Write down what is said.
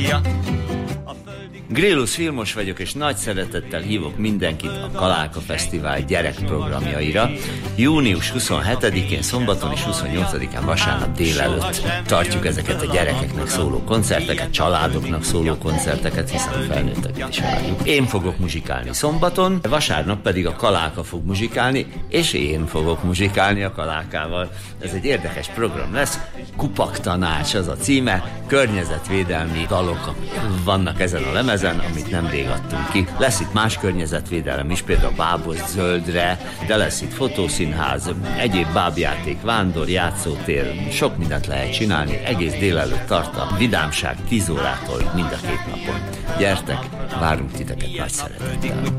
Grillus Vilmos vagyok, és nagy szeretettel hívok mindenkit a Kaláka Fesztivál gyerekprogramjaira. Június 27-én szombaton és 28-án vasárnap délelőtt tartjuk ezeket a gyerekeknek szóló koncerteket, családoknak szóló koncerteket, hiszen a felnőtteket is várjuk. Én fogok muzsikálni szombaton, vasárnap pedig a Kaláka fog muzsikálni, és én fogok muzsikálni a Kalákával. Ez egy érdekes program lesz, Kupaktanács az a címe, környezetvédelmi dalok vannak ezen a lemezen, amit nemrég adtunk ki. Lesz itt más környezetvédelem is, például Bábos Zöldre, de lesz itt fotószínház, egyéb bábjáték, vándor, játszótér, sok mindent lehet csinálni, egész délelőtt tart a vidámság 10 órától mind a 2 napon. Gyertek, várunk titeket nagy szeretettel.